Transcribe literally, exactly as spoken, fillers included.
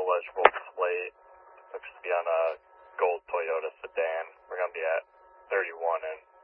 illegible plate. Looks to be on a gold Toyota sedan. We're going to be at thirty-one and